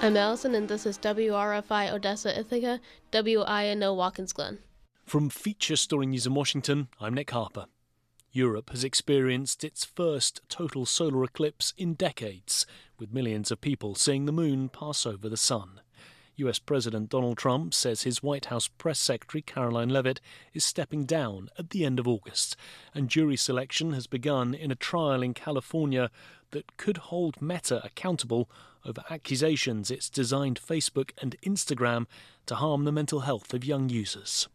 I'm Allison, and this is WRFI Odessa, Ithaca, WINO Watkins Glen. From Feature Story News in Washington, I'm Nick Harper. Europe has experienced its first total solar eclipse in decades, with millions of people seeing the moon pass over the sun. US President Donald Trump says his White House press secretary Caroline Leavitt is stepping down at the end of August, and jury selection has begun in a trial in California that could hold Meta accountable over accusations it's designed Facebook and Instagram to harm the mental health of young users.